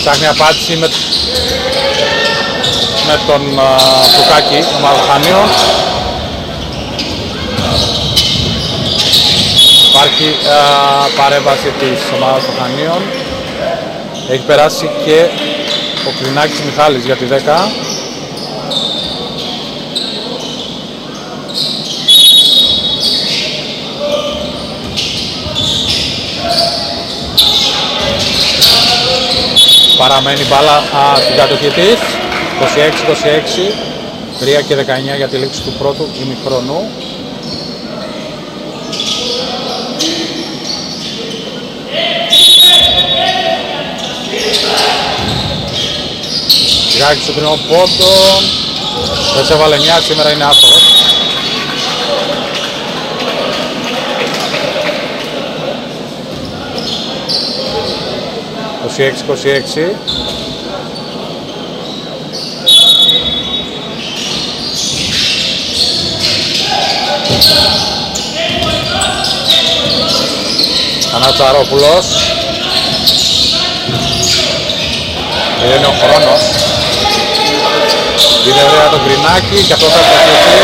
Ψάχνει απάντηση με τον Φουκάκη, ομάδα Χανίων. Υπάρχει παρέμβαση της ομάδας των Χανίων. Έχει περάσει και ο Κρινάκης Μιχάλης για τη 10. Παραμένει μπάλα στην κατοχή της. 26-26, 3 και 19 για τη λήξη του πρώτου ημιχρόνου. Γάκη στο τριμό πόντο. Δεν σε έβαλε 9, σήμερα είναι άστοχος. ...26-26. Ανατσαρόπουλος. Είναι ο χρόνος. Είναι ωραία το Γκρινάκι και αυτό θα προσθέσει.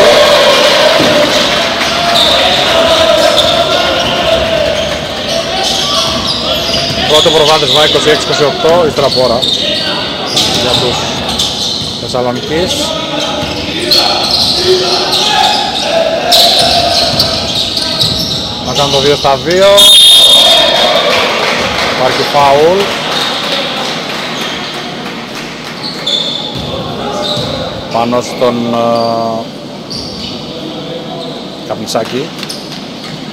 Πρώτο προβάδισμα 26-28, ύστερα από ώρα για τους Θεσσαλονικείς. Να κάνουν το 2 στα 2. Υπάρχει φάουλ. Πάνω στον Καπνισάκη.